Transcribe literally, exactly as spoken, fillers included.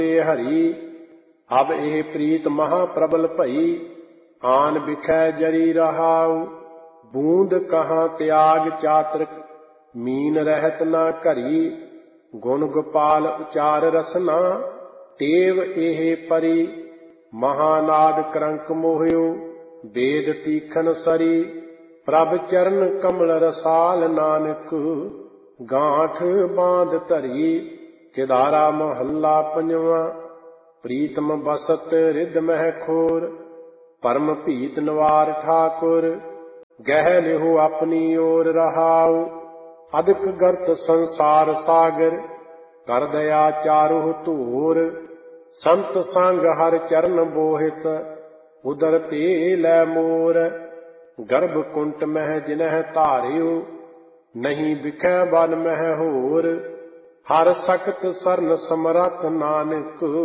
हरि। अब एह प्रीत महाप्रबल भई, आन बिखै जरी रहाऊ। बूंद कहाँ त्याग चातृक, मीन रहत न घरी। गुण गोपाल उचार रसना, टेव एह परी। महानाद करंक मोहियो, वेद तीखन सरी। प्रभ चरण कमल रसाल, नानक गांठ बांध धरी। केदारा महला पंजवा, प्रीतम बसत रिद मह खोर। परम भीत निवार ठाकुर, गह लिहो अपनी ओर रहाऊ। अधिक गर्त संसार सागर, कर दया चारुह धूर। संत संग हर चरण बोहित, उदर ते लै मोर। गर्भ कुंट मह जिनह धारियो, नहीं बिखै बन मह होर। हर सख्त सरन समरथ नानक,